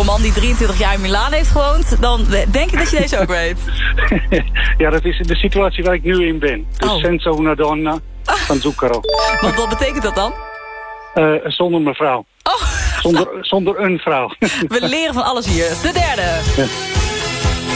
man die 23 jaar in Milaan heeft gewoond... dan denk ik dat je deze ook weet. Ja, dat is de situatie waar ik nu in ben. Dus senza una donna van Zucchero. Wat betekent dat dan? Zonder mevrouw. Oh. Zonder een vrouw. We leren van alles hier. De derde. Ja.